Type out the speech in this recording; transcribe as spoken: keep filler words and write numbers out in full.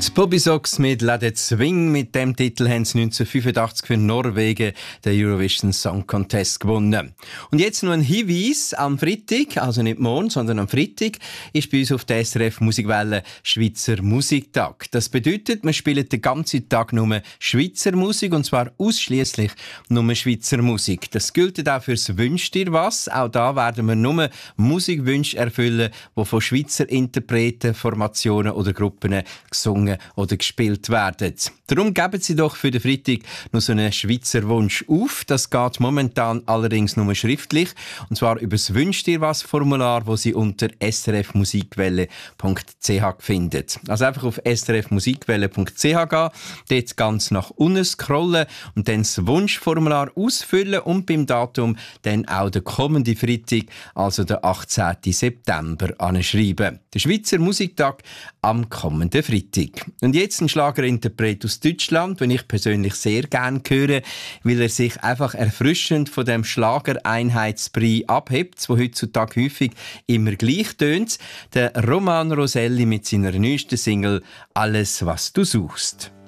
Die Bobby Sox mit «Let it swing», mit dem Titel haben sie neunzehnhundertfünfundachtzig für Norwegen den Eurovision Song Contest gewonnen. Und jetzt noch ein Hinweis: am Freitag, also nicht morgen, sondern am Freitag, ist bei uns auf der S R F Musikwelle Schweizer Musiktag. Das bedeutet, wir spielen den ganzen Tag nur Schweizer Musik, und zwar ausschließlich nur Schweizer Musik. Das gilt auch fürs «Wünsch dir was». Auch da werden wir nur Musikwünsche erfüllen, die von Schweizer Interpreten, Formationen oder Gruppen gesungen oder gespielt werden. Darum geben Sie doch für den Freitag noch so einen Schweizer Wunsch auf. Das geht momentan allerdings nur schriftlich, und zwar über das «Wünsch dir was» Formular, das Sie unter s r f musikwelle punkt c h finden. Also einfach auf s r f musikwelle punkt c h gehen, dort ganz nach unten scrollen und dann das Wunschformular ausfüllen und beim Datum dann auch den kommenden Freitag, also den achtzehnten September, anschreiben. Der Schweizer Musiktag am kommenden Freitag. Und jetzt ein Schlagerinterpret aus Deutschland, den ich persönlich sehr gerne höre, weil er sich einfach erfrischend von dem Schlagereinheitsbrei abhebt, wo heutzutage häufig immer gleich tönt. Der Roman Roselli mit seiner neuesten Single «Alles, was du suchst».